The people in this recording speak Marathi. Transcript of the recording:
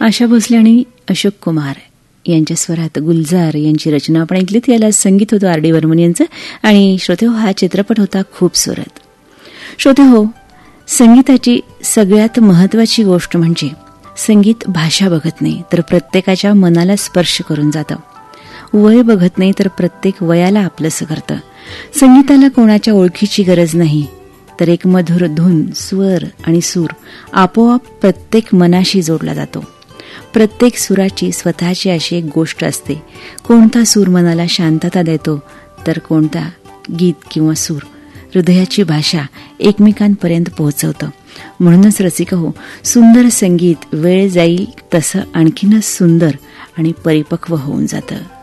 आशा भोसले आणि अशोक कुमार यांच्या स्वरात गुलजार यांची रचना आपण ऐकलीत. याला संगीत होतं आर डी बर्मन यांचं. आणि श्रोते हो, हा चित्रपट होता खूबसूरत. श्रोते हो, संगीताची सगळ्यात महत्वाची गोष्ट म्हणजे संगीत भाषा बघत नाही तर प्रत्येकाच्या मनाला स्पर्श करून जातं. वय बघत नाही तर प्रत्येक वयाला आपलंसं करतं. संगीताला कोणाच्या ओळखीची गरज नाही तर एक मधुर धून, स्वर आणि सूर आपोआप प्रत्येक मनाशी जोडला जातो. प्रत्येक सुराची स्वतःची अशी एक गोष्ट असते. कोणता सूर मनाला शांतता देतो तर कोणता गीत किंवा सूर हृदयाची भाषा एकमेकांपर्यंत पोहोचवतं. म्हणूनच रसिका हो, सुंदर संगीत वेळ जाईल तसं आणखीनच सुंदर आणि परिपक्व होऊन जातं.